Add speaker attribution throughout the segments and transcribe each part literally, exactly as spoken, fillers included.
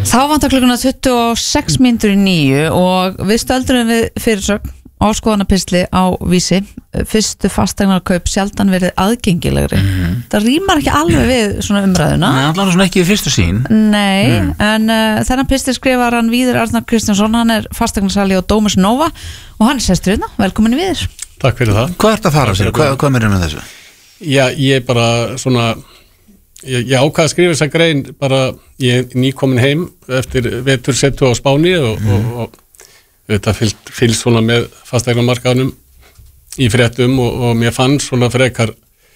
Speaker 1: Þá vantar klukkuna tuttugu og sex mínútur í níu og við stöldrum við fyrirsögn á skoðanapistli á Vísi. Fyrstu fasteignarkaup sjaldan verið aðgengilegri. Mm-hmm. Það rýmar ekki alveg við svona umræðuna.
Speaker 2: Nei, allavega svona ekki við fyrstu sín.
Speaker 1: Nei, mm. en uh, þennan pistil skrifar hann Víðir Arnar Kristjánsson, hann er fasteignasali á Domus Nova og hann er sestur hérna. Velkomin í Víðir.
Speaker 3: Takk fyrir það.
Speaker 2: Hvað ert að fara sér? Hvað, hvað meira með þessu?
Speaker 3: Já, ég bara svona ég, ég ákvað að skrifa þessa grein bara ég er nýkomin heim eftir vetursetu á Spáni og, mm. og, og þetta fylgst, fylgst svona með fasteignamarkaðnum í fréttum og, og mér fann svona frekar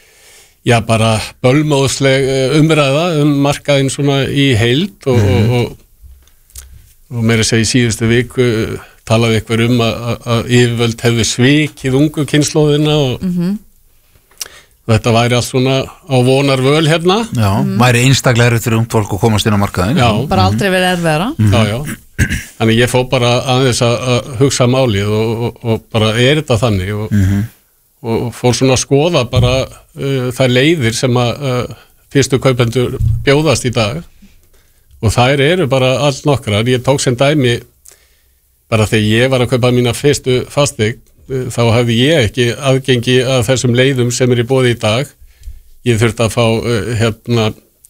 Speaker 3: já bara bölmóðsleg umræða um markaðin svona í heild og, mm. og, og, og meira segja í síðustu viku talaði ykkur um að yfirvöld hefði svikið ungu kynslóðina og mm-hmm. þetta væri allt svona á vonar völ hérna.
Speaker 2: Já, mm. væri einstaklega erfitt fyrir ungt fólk að komast inn á markaðin.
Speaker 1: Já. Bara aldrei verið erfiðara.
Speaker 3: Mm. Já, já. Þannig ég fór bara aðeins að hugsa málið og, og, og bara er þetta þannig og, mm-hmm. og fór svona að skoða bara uh, þær leiðir sem að uh, fyrstu kaupendur bjóðast í dag og þær eru bara allt nokkrar. Ég tók sem dæmi bara þegar ég var að kaupa mína fyrstu fasteign uh, þá hafði ég ekki aðgengi að þessum leiðum sem er í boði í dag. Ég þurfti að fá uh, hérna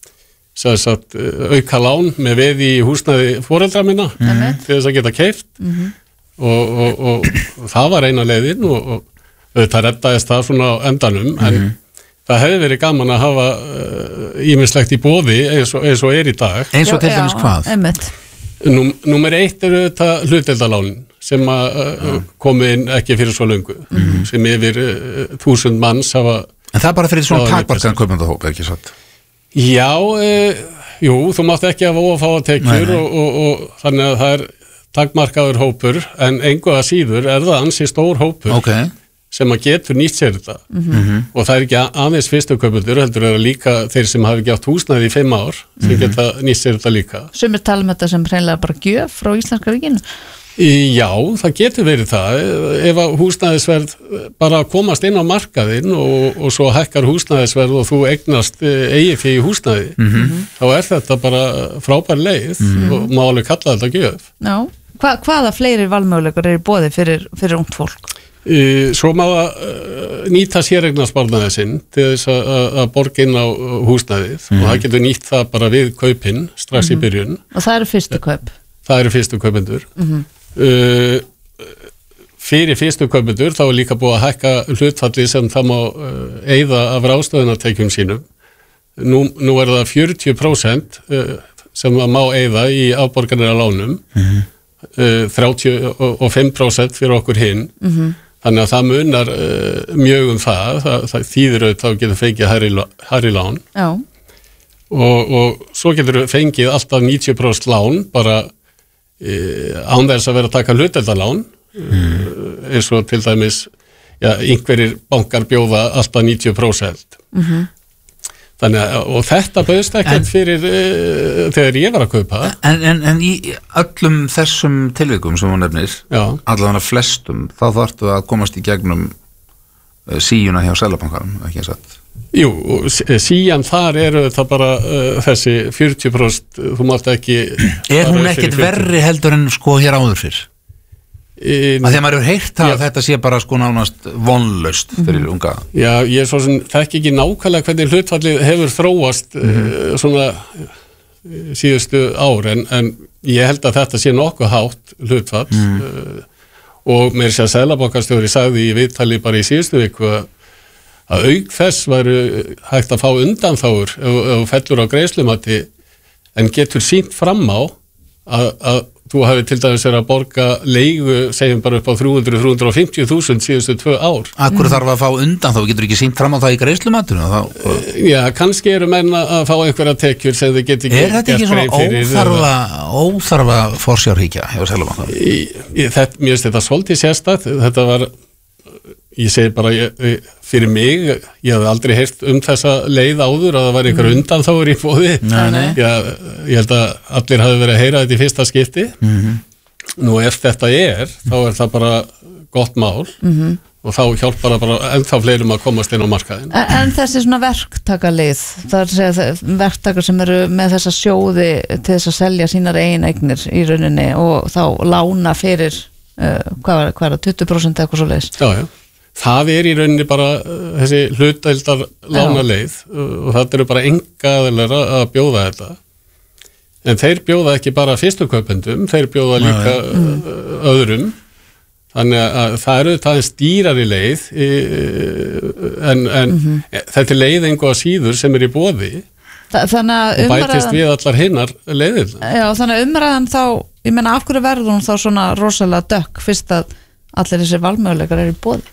Speaker 3: Sagt, auka lán með veði í húsnæði foreldra minna mm. til þess að geta keypt mm-hmm. og, og, og, og það var eina leiðin og, og þetta reddaðist það svona á endanum mm-hmm. en það hefði verið gaman að hafa ýmislegt uh, í boði eins og, eins og er í dag
Speaker 2: eins og til dæmis hvað?
Speaker 3: Nú, númer eitt eru þetta hlutdeildarlánin sem að uh, komu inn ekki fyrir svo löngu mm-hmm. sem yfir uh, þúsund manns hafa
Speaker 2: en það er bara fyrir svona takmarkaðan kaupendahóp ekki satt?
Speaker 3: Já, e, jú, þú mátt ekki hafa ófáa tekjur og, og, og þannig að það er takmarkaður hópur en engu að síður er það ansi stór hópur
Speaker 2: okay.
Speaker 3: sem að getur nýtt sér þetta mm-hmm. og það er ekki aðeins fyrstu kaupendur heldur er líka þeir sem hafi ekki átt húsnæði í fimm ár sem mm-hmm. geta nýtt sér þetta líka.
Speaker 1: Sumir tala um þetta sem hreinlega bara gjöf frá íslenska ríkinu.
Speaker 3: Já, það getur verið það ef að húsnæðisverð bara komast inn á markaðinn og, og svo hækkar húsnæðisverð og þú eignast eigið fyrir húsnæði mm-hmm. þá er þetta bara frábær leið mm-hmm. og má alveg kalla þetta gjöf.
Speaker 1: Já, Hva, hvaða fleiri valmöguleikar eru í boði fyrir, fyrir ungt fólk?
Speaker 3: Svo má að nýta séreignarsparnaði sinn til þess að, að borga inn á húsnæðið mm-hmm. og það getur nýtt það bara við kaupinn strax mm-hmm. í byrjun.
Speaker 1: Og það eru fyrstu kaup?
Speaker 3: Það eru fyrstu kaupendur.
Speaker 1: Mm-hmm.
Speaker 3: Uh, fyrir fyrstu kaupendur þá er líka búið að hækka hlutfalli sem það má uh, eyða af ráðstöfunartekjum sínum nú, nú er það fjörutíu prósent uh, sem það má eyða í afborganir af lánum mm-hmm. uh, þrjátíu og fimm prósent fyrir okkur hinn mm-hmm. þannig að það munar uh, mjög um það, það, það þýðir auðvitað að geta fengið hærri, hærri lán
Speaker 1: Já.
Speaker 3: og, og svo getur fengið alltaf níutíu prósent lán bara án þess að vera að taka hlutdeildarlán mm. eins og til dæmis já, einhverjir bankar bjóða alltaf níutíu prósent mm-hmm. þannig að og þetta bauðst ekkert fyrir uh, þegar ég var að kaupa
Speaker 2: en, en, en í öllum þessum tilvikum sem þú nefnir allavega flestum þá þarftu að komast í gegnum uh, síuna hjá Seðlabankanum ekki satt
Speaker 3: Jú, síðan þar eru þetta bara uh, þessi fjörutíu prósent þú mátt ekki
Speaker 2: Er hún ekkert verri heldur en sko hér áður fyrr? E, að þegar maður hefur heyrt það að þetta sé bara sko nánast vonlaust fyrir mm-hmm. unga
Speaker 3: Já, ég svo sem þekki ekki nákvæmlega hvernig hlutfallið hefur þróast mm-hmm. uh, svona síðustu ár en, en ég held að þetta sé nokkuð hátt hlutfall mm. uh, og mér sé að Seðlabankastjóri sagði í viðtali bara í síðustu viku að að auk þess væru hægt að fá undanþágur ef, ef fellur á greiðslumati en getur sýnt fram á að, að þú hafi til dæmis verið að borga leigu, segjum bara upp á þrjú hundruð til þrjú hundruð og fimmtíu þúsund síðustu tvö ár.
Speaker 2: Akkur þarf að fá undanþágu, getur ekki sýnt fram á það í greiðslumatinu? Þá...
Speaker 3: Já, kannski eru menn að fá einhverja tekjur sem þau get ekki...
Speaker 2: Er þetta ekki svona óþarfa, óþarfa forsjárhyggja hjá Seðlabankanum?
Speaker 3: Mér finnst þetta svolítið sérstakt, þetta var... Ég segi bara, ég, fyrir mig, ég hafði aldrei heyrt um þessa leið áður að það var einhver undanþágur í boði.
Speaker 2: Nei, nei.
Speaker 3: Ég, ég held að allir hafi verið að heyra þetta í fyrsta skipti. Mm-hmm. Nú ef þetta er, þá er það bara gott mál mm-hmm. og þá hjálpar það bara ennþá fleirum að komast inn á markaðin.
Speaker 1: En, en þessi svona verktakalið, það er að segja verktakar sem eru með þessa sjóði til þess að selja sínar eigin eignir í rauninni og þá lána fyrir uh, hvað var það, tuttugu prósent eitthvað svo leiðis.
Speaker 3: Já, já. Það er í rauninni bara uh, þessi hlutdeildar lána leið uh, og það eru bara engaðilega að bjóða þetta. En þeir bjóða ekki bara fyrstu kaupendum, þeir bjóða líka uh, öðrum. Þannig að það eru það er stýrari leið en, en mm-hmm. þetta er leið einhvað síður sem er í boði Þa, og bætist við allar hinnar leiðir.
Speaker 1: Já, þannig að umræðan þá, ég menna af hverju verður hún þá svona rosalega dökk fyrst að allir þessir valmöguleikar eru í boði?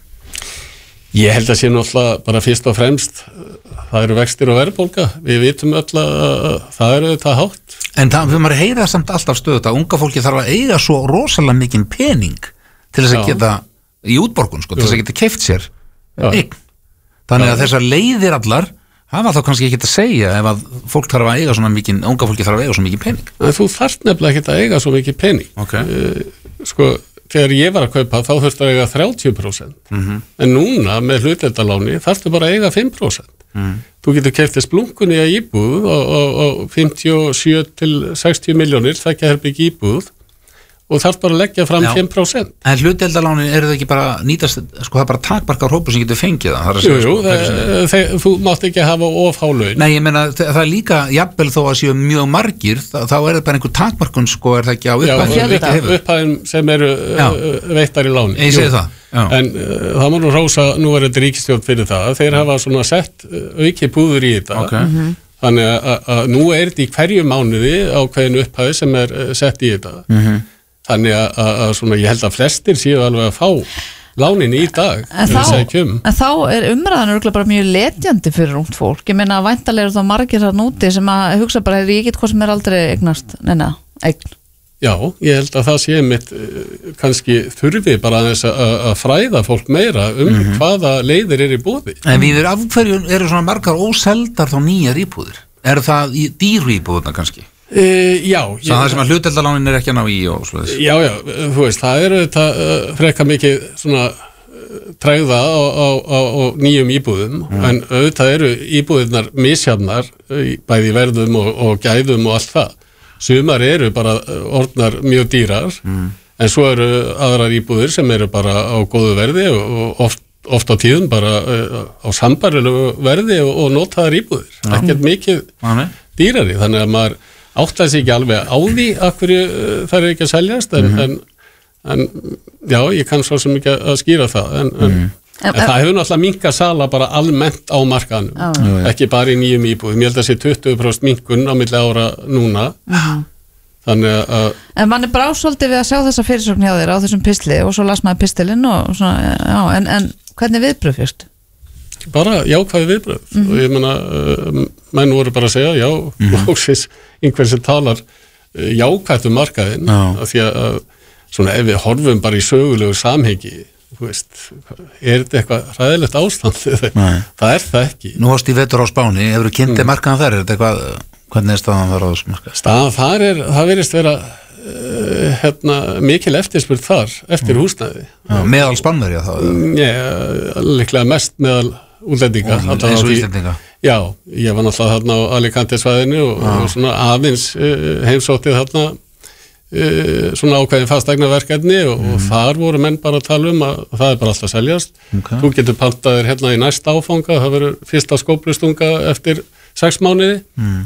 Speaker 3: Ég held að sé náttúrulega bara fyrst og fremst það eru vextir og verðbólga, við vitum öll að það eru þetta hátt.
Speaker 2: En það, við maður heyra samt alltaf stöðut að unga fólki þarf að eiga svo rosalega mikinn pening til þess að geta í útborgun sko, til þess að geta keypt sér eign. Þannig að þessar leiðir allar hafa þá kannski ekki að segja ef að fólk þarf að eiga svona mikið, unga fólki þarf að eiga svo mikið pening.
Speaker 3: En þú þarft nefnilega ekki að eiga svo mikið pening.
Speaker 2: Okay.
Speaker 3: Uh, sko, þegar ég var að kaupa þá þurftu að eiga þrjátíu prósent. Mm-hmm. En núna með hlutdeildarláni þarftu bara að eiga fimm prósent. Mm. Þú getur keypt þess blunkunni að íbúð og fimmtíu og sjö til sextíu milljónir, það ekki herbygg íbúð og þarf bara að leggja fram Já. fimm prósent.
Speaker 2: En hlutdeildarlánin eru það ekki bara nýtast, sko það er bara takmarkar hópur sem getur fengið það.
Speaker 3: Jú, jú, það, þeir, þú mátt ekki hafa of há laun.
Speaker 2: Nei, ég meina, það er líka, jafnvel þó að séu mjög margir, þá, þá er það bara einhver takmarkun, sko, er það ekki á upphæðin?
Speaker 3: Já, upphæðin sem eru uh, veittar í láni.
Speaker 2: Ég segi það. Já.
Speaker 3: En uh, það má nú rósa, nú er þetta ríkisstjórn fyrir það, þeir hafa svona sett auki púður í þetta.
Speaker 2: Okay. Mm-hmm.
Speaker 3: Þannig að, að nú er þetta í hverju mánuði ákveðin upphæð sem er sett í þetta.
Speaker 2: Mm-hmm.
Speaker 3: Þannig að, að, að svona, ég held að flestir séu alveg að fá lánin í dag.
Speaker 1: En, þá, en þá er umræðan örgulega bara mjög letjandi fyrir ungt fólk. Ég meina að væntanlega eru þá margir þarna úti sem að hugsa bara, ég get hvað sem er aldrei eignast, neina, eign.
Speaker 3: Já, ég held að það sé mitt kannski þurfi bara að, að fræða fólk meira um mm-hmm. hvaða leiðir er í boði.
Speaker 2: En við erum af hverju eru svona margar óseldar þá nýjar íbúðir? Er það í dýru íbúðuna kannski?
Speaker 3: Uh, já.
Speaker 2: Svo það sem að hlutdeildarlánin er ekki að ná í og svo þess.
Speaker 3: Já, já, þú veist, það eru þetta uh, frekar mikið svona uh, tregða á, á, á, á nýjum íbúðum, mm. en auðvitað eru íbúðirnar misjafnar, uh, bæði verðum og, og gæðum og allt það. Sumar eru bara orðnar mjög dýrar, mm. en svo eru aðrar íbúðir sem eru bara á góðu verði og, og oft, oft á tíðum bara uh, á sambarlegu verði og, og notaðar íbúðir. Mm. Ekkert mikið mm. dýrari, þannig að maður áttaði sig ekki alveg á því að hverju uh, það er ekki að seljast en, mm-hmm. en, en já, ég kann svo sem ekki að skýra það en, mm-hmm. en, en það hefur náttúrulega minkað sala bara almennt á markaðanum mm-hmm. ekki bara í nýjum íbúðum, ég held að sé tuttugu prósent minkun á milli ára núna mm-hmm. þannig að
Speaker 1: En mann er bara ásvöldið við að sjá þessa fyrirsögn hjá þér á þessum pistli og svo las maður pistilinn og svona, já, en, en hvernig viðbröð fyrst?
Speaker 3: Bara jákvæði viðbröð mm-hmm. og ég meina, uh, menn voru bara að segja já, mm-hmm. lóksins einhver sem talar uh, jákvætt um markaðinn no. af því að svona ef við horfum bara í sögulegu samhengi þú veist, er þetta eitthvað hræðilegt ástand? Það er það ekki.
Speaker 2: Nú varst í vetur á Spáni, hefur þú kynntið mm. markaðan þar, er þetta eitthvað, hvernig er staðan þar á þessu markað?
Speaker 3: Staðan þar er, það virðist vera uh, hérna, mikil eftirspurn þar eftir mm. húsnæði.
Speaker 2: Já, meðal Spánverja þá?
Speaker 3: Já, líklega mest meðal útlendinga.
Speaker 2: Eins og Íslendinga?
Speaker 3: Já, ég var náttúrulega þarna á Alicante svæðinu og, og svona aðeins uh, heimsóttið þarna uh, svona ákveðin fasteignaverkefni og, mm. og þar voru menn bara að tala um að það er bara alltaf að seljast. Okay. Þú getur pantaðir hérna í næsta áfanga, það verður fyrsta skóflustunga eftir sex mánuði. Mm.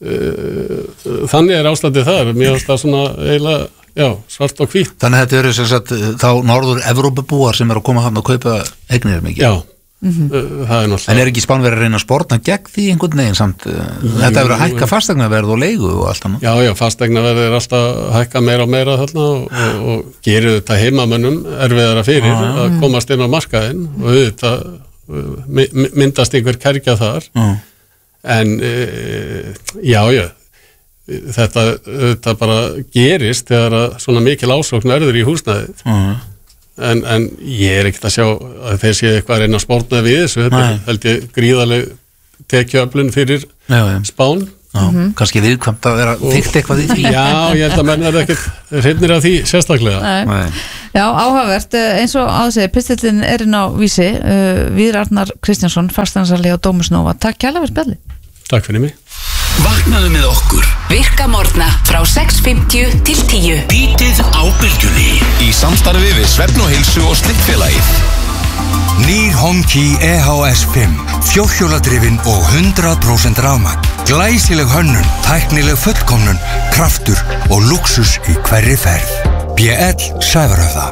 Speaker 3: Uh, þannig er ástandið þar, mér finnst það svona eiginlega, já, svart og hvítt.
Speaker 2: Þannig að þetta eru sem sagt þá norður Evrópubúar sem eru að koma hann og kaupa eignir mikið?
Speaker 3: Já. Mm-hmm. Það er náttúrulega.
Speaker 2: En er ekki Spánverjar að reyna að sportna gegn því einhvern veginn samt? Jú, þetta hefur að hækka fasteignaverð og leigu og allt annað.
Speaker 3: Já, já, fasteignaverð er alltaf að hækka meira og meira þarna og, og, og gerir þetta heimamönnum erfiðara fyrir ah, að komast inn á markaðinn og auðvitað myndast einhver kergja þar. Ah. En e, já, já, þetta, þetta bara gerist þegar að svona mikil ásókn verður í húsnæðið. Ah. En, en ég er ekkert að sjá að þeir séu eitthvað að reyna að spórna við þessu, þetta held ég gríðaleg tekjuöflun fyrir já, já. Spán.
Speaker 2: Já, mm-hmm. kannski viðkvæmt að vera þykkt eitthvað í því.
Speaker 3: Já, ég held að menn er ekkert hrifnir af því sérstaklega.
Speaker 1: Nei. Nei. Já, áhugavert, eins og á þessi pistillin er inn á Vísi, uh, Víðir Arnar Kristjánsson, fasteignarsali á Domus Nova. Takk kærlega fyrir spjalli.
Speaker 3: Takk fyrir mig.
Speaker 4: Vaknaðu með okkur. Virka morgna frá sex fimmtíu til tíu. Bítið á bylgjunni. Í samstarfi við Svefn og Heilsu og Slippfélagið.
Speaker 5: Nýr Honki E H S fimm, fjórhjóladrifin og hundrað prósent rafmagn. Glæsileg hönnun, tæknileg fullkomnun, kraftur og luxus í hverri ferð. B L Sævarhöfða.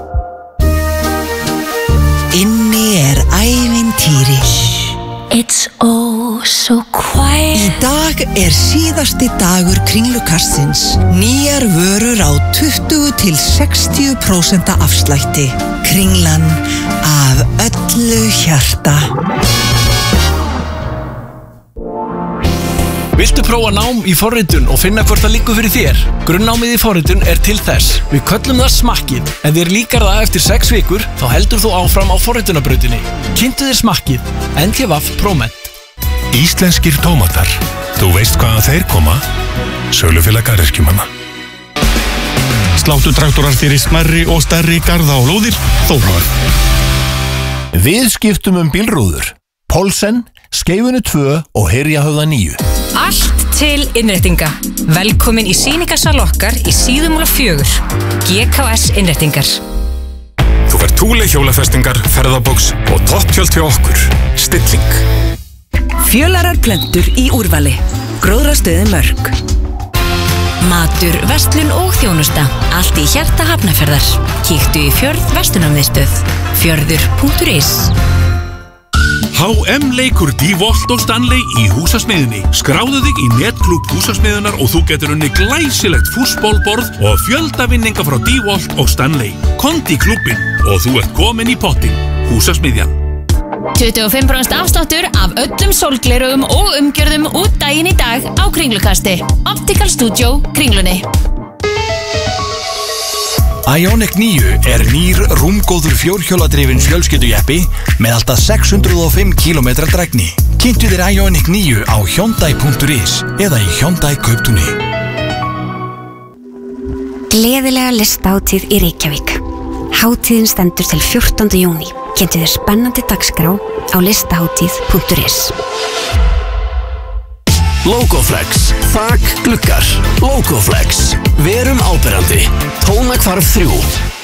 Speaker 6: Inni er ævintýri. It's oh so quiet. Í dag er síðasti dagur Kringlukassins. Nýjar vörur á tuttugu til sextíu prósent afslætti. Kringlan af öllu hjarta.
Speaker 7: Viltu prófa nám í forritun og finna hvort það liggur fyrir þér? Grunnnámið í forritun er til þess. Við köllum það smakkið. Ef þér líkar það eftir sex vikur, þá heldur þú áfram á forritunarbrautinni. Kynntu þér smakkið. N T V Proment.
Speaker 8: Íslenskir tómatar. Þú veist hvaðan þeir koma? Sölufélag garðyrkjumanna.
Speaker 9: Sláttutraktorar fyrir smærri og stærri garða og lóðir. Þór.
Speaker 8: Við skiptum um bílrúður. Pólsen, Skeifunni tvö og Hyrjahöfða níu.
Speaker 10: Allt til innréttinga. Velkomin í sýningarsal okkar í Síðumúla fjögur. G K S innréttingar.
Speaker 8: Þú fær Thule hjólafestingar, ferðaboks og topptjöld hjá okkur. Stilling.
Speaker 6: Fjölarar plöntur í úrvali. Gróðrastöðin Mörk. Matur, verslun og þjónusta. Allt í hjarta Hafnarfjarðar. Kíktu í Fjörð verslunarmiðstöð. fjörður punktur is.
Speaker 11: H M leikur Dívolt og Stanley í húsasmiðjunni. Skráðu þig í netklúbb húsasmiðjunar og þú getur unni glæsilegt fútbolborð og fjöldavinninga frá Dívolt og Stanley. Komdu í klúbbinn og þú ert komin í pottin. Húsasmiðjan.
Speaker 10: tuttugu og fimm prósent afsláttur af öllum sólglerugum og umgjörðum út daginn í dag á Kringlukasti. Optical Studio, Kringlunni.
Speaker 7: Ioniq níu er nýr rúmgóður fjórhjóladrifin fjölskyldujeppi með alltaf sex hundruð og fimm kílómetra drægni. Kynntu þér Ioniq níu á hyundai punktur is eða í Hyundai Kauptúni.
Speaker 12: Gleðilega listahátíð í Reykjavík. Hátíðin stendur til fjórtánda júní. Kynntu þér spennandi dagskrá á listahátíð punktur is.
Speaker 4: Logoflex, þak, gluggar. Logoflex, verum áberandi. Tónakvarf þrjú.